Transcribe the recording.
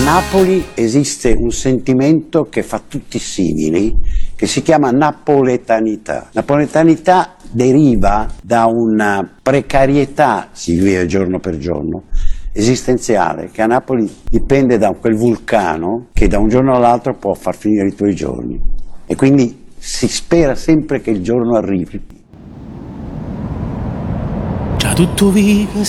Napoli esiste un sentimento che fa tutti simili, che si chiama napoletanità. Napoletanità deriva da una precarietà, si vive giorno per giorno, esistenziale, che a Napoli dipende da quel vulcano che da un giorno all'altro può far finire i tuoi giorni. E quindi si spera sempre che il giorno arrivi. Già tutto vivo